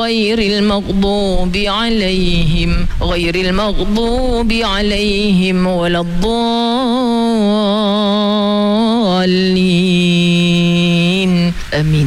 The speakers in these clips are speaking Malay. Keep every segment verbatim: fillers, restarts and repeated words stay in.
غير المغضوب عليهم غير المغضوب عليهم ولا الضالين آمين.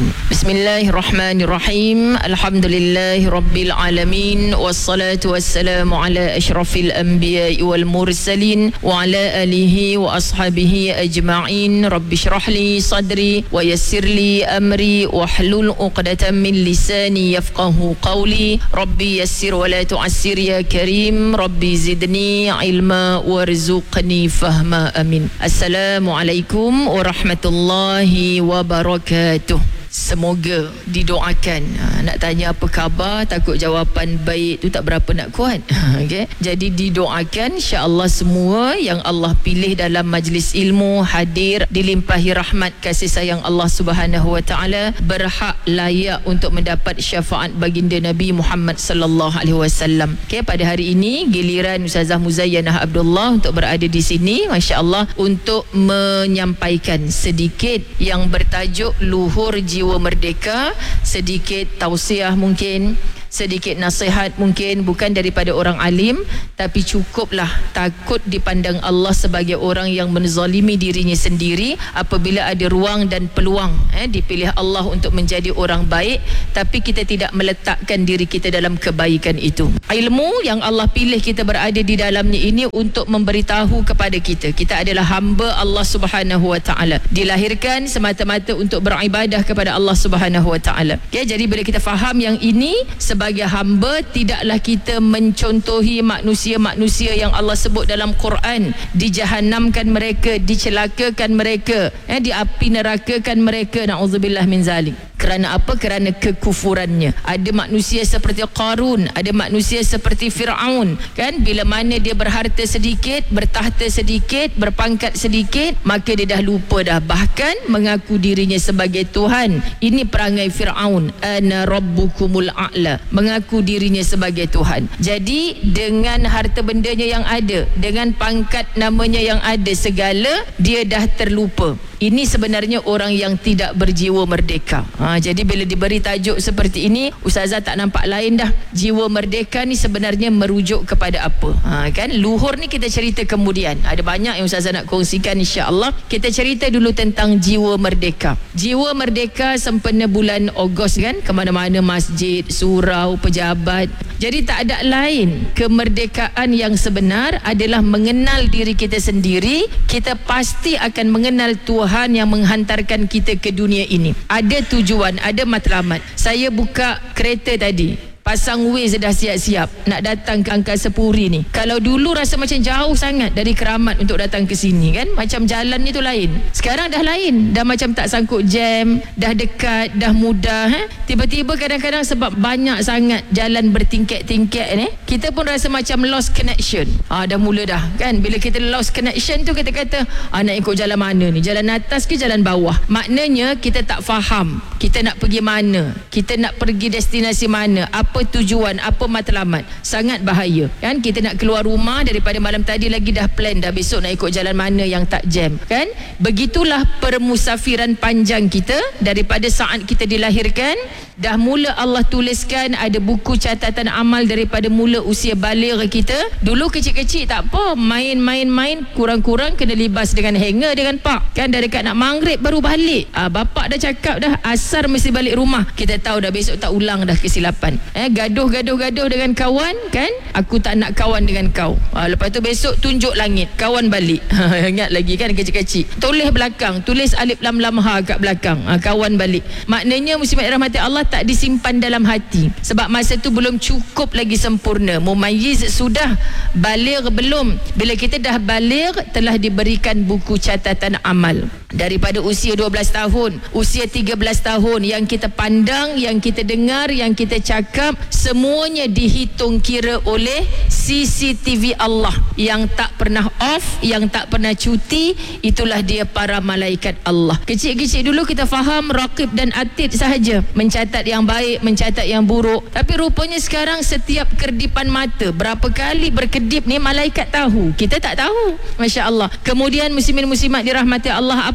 Bismillahirrahmanirrahim. Alhamdulillahi Rabbil Alamin. Wassalatu wassalamu ala ashrafil anbiya'i wal mursalin wa ala alihi wa ashabihi ajma'in. Rabbi shrah li sadri wa yassir li amri wahlul uqdatan min lisani yafqahu qawli. Rabbi yassir wa la tu'assir ya karim. Rabbi zidni ilma warzuqni fahma. Amin. Assalamualaikum warahmatullahi wabarakatuh. Semoga didoakan. Ha, nak tanya apa khabar, takut jawapan baik tu tak berapa nak kuat. Okay? Jadi didoakan insya-Allah semua yang Allah pilih dalam majlis ilmu hadir dilimpahi rahmat kasih sayang Allah Subhanahu wa taala, berhak layak untuk mendapat syafaat baginda Nabi Muhammad sallallahu alaihi wasallam. Okay, pada hari ini giliran Ustazah Muzayyanah Abdullah untuk berada di sini, masya-Allah, untuk menyampaikan sedikit yang bertajuk Luhur Jiwa Merdeka, sedikit tausiah mungkin, sedikit nasihat mungkin, bukan daripada orang alim, tapi cukuplah takut dipandang Allah sebagai orang yang menzalimi dirinya sendiri apabila ada ruang dan peluang eh, dipilih Allah untuk menjadi orang baik, tapi kita tidak meletakkan diri kita dalam kebaikan itu. Ilmu yang Allah pilih kita berada di dalamnya ini untuk memberitahu kepada kita, kita adalah hamba Allah Subhanahu wa taala, dilahirkan semata-mata untuk beribadah kepada Allah Subhanahu wa taala. Okay, jadi bila kita faham yang ini, sebagai hamba tidaklah kita mencontohi manusia-manusia yang Allah sebut dalam Quran, dijahanamkan mereka, dicelakakan mereka, eh, diapi nerakakan mereka, na'udzubillah min zalik. Kerana apa? Kerana kekufurannya. Ada manusia seperti Qarun, ada manusia seperti Fir'aun, kan? Bila mana dia berharta sedikit, bertahta sedikit, berpangkat sedikit, maka dia dah lupa dah, bahkan mengaku dirinya sebagai Tuhan. Ini perangai Fir'aun, ana rabbukumul a'la, mengaku dirinya sebagai Tuhan. Jadi dengan harta bendanya yang ada, dengan pangkat namanya yang ada segala, dia dah terlupa. Ini sebenarnya orang yang tidak berjiwa merdeka. Ha, jadi bila diberi tajuk seperti ini, Ustazah tak nampak lain dah. Jiwa merdeka ni sebenarnya merujuk kepada apa? Ha, kan? Luhur ni kita cerita kemudian. Ada banyak yang Ustazah nak kongsikan insya-Allah. Kita cerita dulu tentang jiwa merdeka. Jiwa merdeka sempena bulan Ogos, kan? Ke mana-mana masjid, surau, pejabat. Jadi tak ada lain. Kemerdekaan yang sebenar adalah mengenal diri kita sendiri. Kita pasti akan mengenal Tuhan yang menghantarkan kita ke dunia ini. Ada tujuan, ada matlamat. Saya buka kereta tadi, pasang Waze dah siap-siap nak datang ke Angkasa Puri ni. Kalau dulu rasa macam jauh sangat dari Keramat untuk datang ke sini, kan? Macam jalan ni tu lain. Sekarang dah lain. Dah macam tak sangkut jam, dah dekat, dah mudah. Eh? Tiba-tiba kadang-kadang sebab banyak sangat jalan bertingkat-tingkat ni, kita pun rasa macam lost connection. Ah, dah mula dah, kan? Bila kita lost connection tu, kita kata, ah, nak ikut jalan mana ni? Jalan atas ke jalan bawah? Maknanya kita tak faham kita nak pergi mana, kita nak pergi destinasi mana, apa tujuan, apa matlamat. Sangat bahaya, kan? Kita nak keluar rumah daripada malam tadi lagi dah plan dah besok nak ikut jalan mana yang tak jam, kan? Begitulah permusafiran panjang kita daripada saat kita dilahirkan. Dah mula Allah tuliskan ada buku catatan amal daripada mula usia baligh kita. Dulu kecil-kecil tak apa, main-main-main, kurang-kurang kena libas dengan hanger dengan pak, kan? Dah dekat nak maghrib baru balik. Ah, bapak dah cakap dah asar mesti balik rumah. Kita tahu dah besok tak ulang dah kesilapan. Eh, gaduh-gaduh-gaduh dengan kawan, kan? Aku tak nak kawan dengan kau. Ah, lepas tu besok tunjuk langit, kawan balik. Ingat lagi, kan? Kecil-kecil tulis belakang, tulis alif lam lam ha kat belakang. Ah, kawan balik. Maknanya muslimat rahmati Allah tak disimpan dalam hati, sebab masa tu belum cukup lagi sempurna. Mumayyiz sudah, baligh belum. Bila kita dah baligh, telah diberikan buku catatan amal. Daripada usia dua belas tahun, usia tiga belas tahun, yang kita pandang, yang kita dengar, yang kita cakap, semuanya dihitung kira oleh C C T V Allah yang tak pernah off, yang tak pernah cuti. Itulah dia para malaikat Allah. Kecil-kecil dulu kita faham raqib dan atid sahaja, mencatat yang baik, mencatat yang buruk. Tapi rupanya sekarang setiap kerdipan mata, berapa kali berkedip ni malaikat tahu, kita tak tahu. Masya Allah. Kemudian muslimin muslimat dirahmati Allah,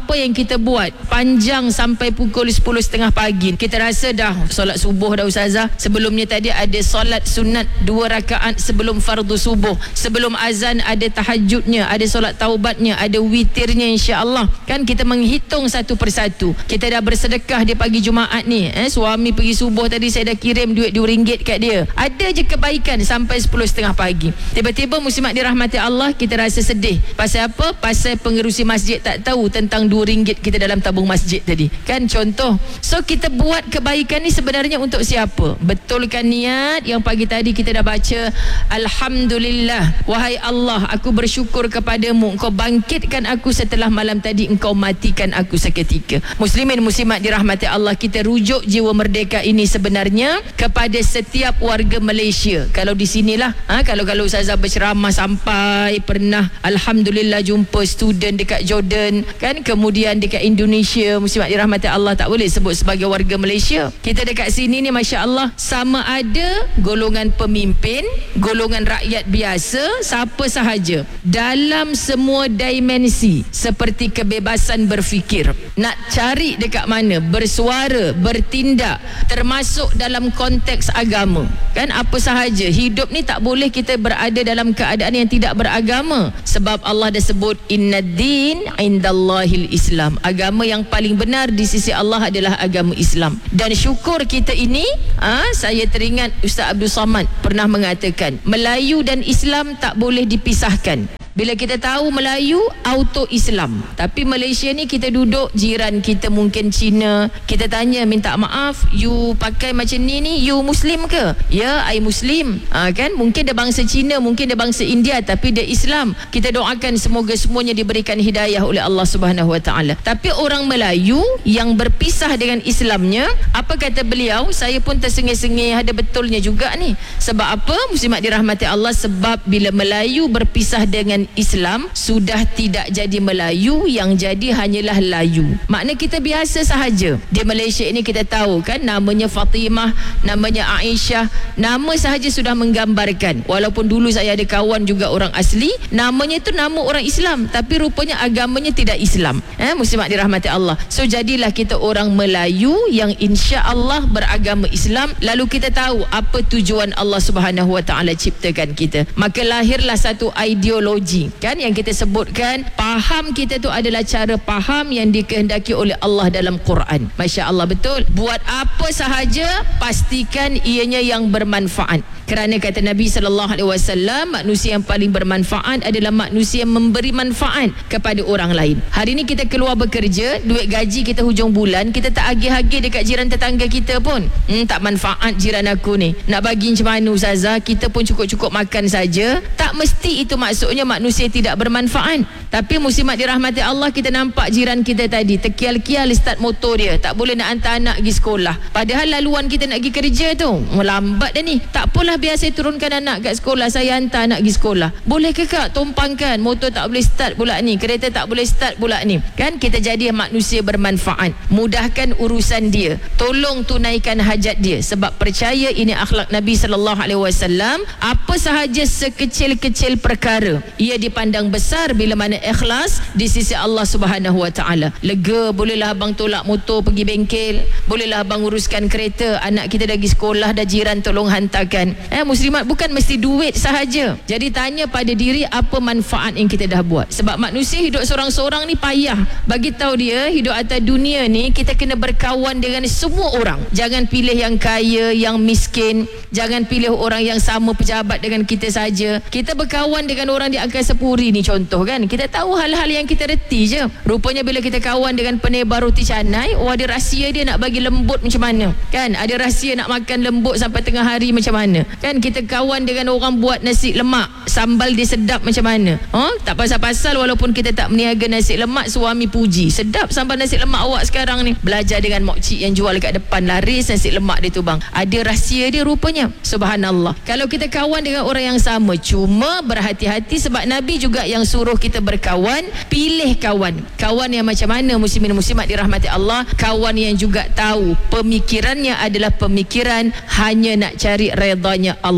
apa yang kita buat panjang sampai pukul sepuluh tiga puluh pagi. Kita rasa dah solat subuh dah ustazah. Sebelumnya tadi ada solat sunat dua rakaat sebelum fardu subuh. Sebelum azan ada tahajudnya, ada solat taubatnya, ada witirnya insya-Allah. Kan kita menghitung satu persatu. Kita dah bersedekah di pagi Jumaat ni. Eh, suami pergi subuh tadi saya dah kirim duit dua ringgit kat dia. Ada je kebaikan sampai sepuluh tiga puluh pagi. Tiba-tiba muslimat dirahmati Allah, kita rasa sedih. Pasal apa? Pasal pengerusi masjid tak tahu tentang dua ringgit kita dalam tabung masjid tadi. Kan contoh. So kita buat kebaikan ni sebenarnya untuk siapa? Betulkan niat yang pagi tadi kita dah baca. Alhamdulillah, wahai Allah, aku bersyukur kepadamu, engkau bangkitkan aku setelah malam tadi, engkau matikan aku seketika. Muslimin muslimat dirahmati Allah, kita rujuk jiwa merdeka ini sebenarnya kepada setiap warga Malaysia. Kalau di sinilah, ha, kalau kalau ustazah berceramah sampai pernah alhamdulillah jumpa student dekat Jordan, kan, kemudian dekat Indonesia, muslimat dirahmati Allah, tak boleh sebut sebagai warga Malaysia. Kita dekat sini ni masya-Allah sama ada golongan pemimpin, golongan rakyat biasa, siapa sahaja dalam semua dimensi seperti kebebasan berfikir. Nak cari dekat mana, bersuara, bertindak, termasuk dalam konteks agama. Kan apa sahaja, hidup ni tak boleh kita berada dalam keadaan yang tidak beragama. Sebab Allah dah sebut innad-din indallahil Islam. Agama yang paling benar di sisi Allah adalah agama Islam. Dan syukur kita ini, ha, saya teringat Ustaz Abdul Samad pernah mengatakan, Melayu dan Islam tak boleh dipisahkan. Bila kita tahu Melayu, auto Islam. Tapi Malaysia ni kita duduk, jiran kita mungkin Cina, kita tanya minta maaf, you pakai macam ni ni, you Muslim ke? Ya, I Muslim. Ha, kan? Mungkin dia bangsa Cina, mungkin dia bangsa India, tapi dia Islam. Kita doakan semoga semuanya diberikan hidayah oleh Allah Subhanahu Wa Taala. Tapi orang Melayu yang berpisah dengan Islamnya, apa kata beliau? Saya pun tersengih-sengih, ada betulnya juga ni. Sebab apa? Muslimat dirahmati Allah, sebab bila Melayu berpisah dengan Islam, sudah tidak jadi Melayu, yang jadi hanyalah layu. Makna kita biasa sahaja. Di Malaysia ini kita tahu kan, namanya Fatimah, namanya Aisyah, nama sahaja sudah menggambarkan. Walaupun dulu saya ada kawan juga orang asli, namanya itu nama orang Islam, tapi rupanya agamanya tidak Islam. Eh, muslimat dirahmati Allah. So jadilah kita orang Melayu yang insya-Allah beragama Islam. Lalu kita tahu apa tujuan Allah Subhanahu Wa Taala ciptakan kita. Maka lahirlah satu ideologi, kan, yang kita sebutkan faham kita tu adalah cara faham yang dikehendaki oleh Allah dalam Quran. Masya Allah, betul. Buat apa sahaja pastikan ianya yang bermanfaat. Kerana kata Nabi sallallahu alaihi wasallam, manusia yang paling bermanfaat adalah manusia yang memberi manfaat kepada orang lain. Hari ni kita keluar bekerja, duit gaji kita hujung bulan, kita tak agih-agih dekat jiran tetangga kita pun. Hmm, tak manfaat jiran aku ni. Nak bagi macam mana ustazah? Kita pun cukup-cukup makan saja. Tak mesti itu maksudnya manusia tidak bermanfaat. Tapi muslimat dirahmati Allah, kita nampak jiran kita tadi terkial-kial start motor dia, tak boleh nak hantar anak pergi sekolah. Padahal laluan kita nak pergi kerja tu melambat dah ni. Tak apalah, biar saya turunkan anak kat sekolah, saya hantar anak pergi sekolah. Boleh ke kak tumpangkan? Motor tak boleh start pula ni, kereta tak boleh start pula ni. Kan kita jadi manusia bermanfaat. Mudahkan urusan dia, tolong tunaikan hajat dia. Sebab percaya ini akhlak Nabi sallallahu alaihi wasallam. Apa sahaja sekecil-kecil perkara, ia dipandang besar bila mana ikhlas di sisi Allah Subhanahu Wa Taala. Lega, bolehlah abang tolak motor pergi bengkel, bolehlah abang uruskan kereta, anak kita dah pergi sekolah, dah jiran tolong hantarkan. Eh, muslimat, bukan mesti duit sahaja. Jadi tanya pada diri, apa manfaat yang kita dah buat. Sebab manusia hidup seorang-seorang ni payah. Bagi tahu dia, hidup atas dunia ni kita kena berkawan dengan semua orang. Jangan pilih yang kaya, yang miskin. Jangan pilih orang yang sama pejabat dengan kita saja. Kita berkawan dengan orang di Angkasa Puri ni contoh, kan. Kita tahu hal-hal yang kita reti je. Rupanya bila kita kawan dengan penebar roti canai, oh ada rahsia dia nak bagi lembut macam mana, kan. Ada rahsia nak makan lembut sampai tengah hari macam mana, kan. Kita kawan dengan orang buat nasi lemak, sambal dia sedap macam mana. Oh, tak pasal-pasal walaupun kita tak meniaga nasi lemak, suami puji, sedap sambal nasi lemak awak sekarang ni. Belajar dengan mak cik yang jual kat depan, laris nasi lemak dia tu bang. Ada rahsia dia rupanya. Subhanallah. Kalau kita kawan dengan orang yang sama, cuma berhati-hati sebab Nabi juga yang suruh kita berkawan. Pilih kawan. Kawan yang macam mana, muslimin muslimat dirahmati Allah? Kawan yang juga tahu pemikirannya adalah pemikiran hanya nak cari redanya Allah.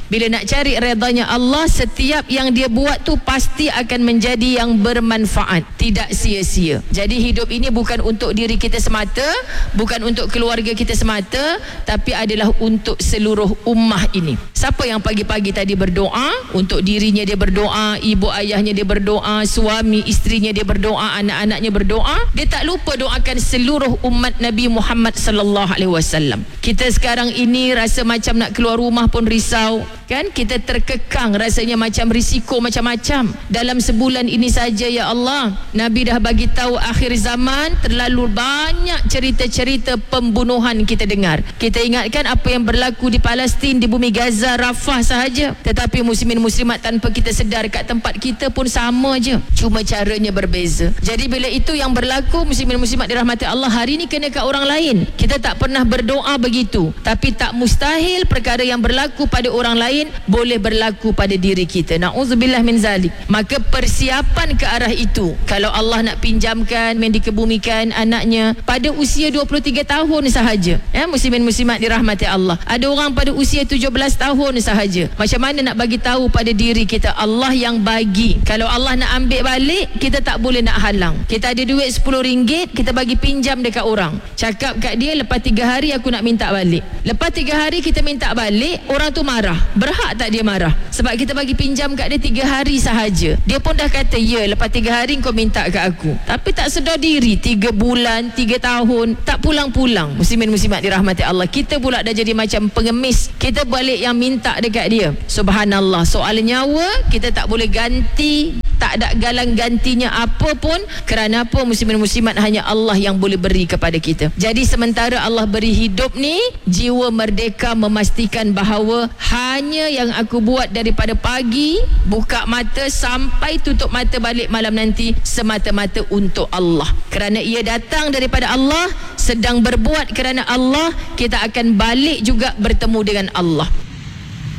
Bila nak cari redanya Allah, setiap yang dia buat tu pasti akan menjadi yang bermanfaat, tidak sia-sia. Jadi hidup ini bukan untuk diri kita semata, bukan untuk keluarga kita semata, tapi adalah untuk seluruh ummah ini. Siapa yang pagi-pagi tadi berdoa, untuk dirinya dia berdoa, ibu ayahnya dia berdoa, suami isterinya dia berdoa, anak-anaknya berdoa, dia tak lupa doakan seluruh umat Nabi Muhammad sallallahu alaihi wasallam. Kita sekarang ini rasa macam nak keluar rumah pun risau, kan? Kita terkekang, rasanya macam risiko macam-macam. Dalam sebulan ini saja ya Allah, Nabi dah bagi tahu akhir zaman, terlalu banyak cerita-cerita pembunuhan kita dengar. Kita ingatkan apa yang berlaku di Palestin, di bumi Gaza, Rafah sahaja, tetapi muslimin muslimat tanpa kita sedar kat tempat kita pun sama je, cuma caranya berbeza. Jadi bila itu yang berlaku, muslimin muslimat dirahmati Allah, hari ni kena kat orang lain. Kita tak pernah berdoa begitu, tapi tak mustahil perkara yang berlaku pada orang lain boleh berlaku pada diri kita. Na'udzubillah min zalik. Maka persiapan ke arah itu, kalau Allah nak pinjamkan, main dikebumikan anaknya pada usia dua puluh tiga tahun sahaja, ya, muslimin muslimat dirahmati Allah. Ada orang pada usia tujuh belas tahun sahaja. Macam mana nak bagi tahu pada diri kita, Allah yang bagi. Kalau Allah nak ambil balik, kita tak boleh nak halang. Kita ada duit sepuluh ringgit, kita bagi pinjam dekat orang, cakap kat dia, lepas tiga hari aku nak minta balik. Lepas tiga hari kita minta balik, orang tu marah. Berhak tak dia marah? Sebab kita bagi pinjam kat dia tiga hari sahaja. Dia pun dah kata, ya, lepas tiga hari kau minta kat aku. Tapi tak sedar diri, tiga bulan, tiga tahun, tak pulang-pulang. Muslimin muslimat dirahmati Allah, kita pula dah jadi macam pengemis. Kita balik yang minta dekat dia. Subhanallah, soal nyawa kita tak boleh ganti, tak ada galang gantinya apa pun. Kerana apa? Muslimin muslimat, hanya Allah yang boleh beri kepada kita. Jadi sementara Allah beri hidup ni, jiwa merdeka memastikan bahawa hanya yang aku buat daripada pagi buka mata sampai tutup mata balik malam nanti, semata-mata untuk Allah. Kerana ia datang daripada Allah, sedang berbuat kerana Allah, kita akan balik juga bertemu dengan Allah.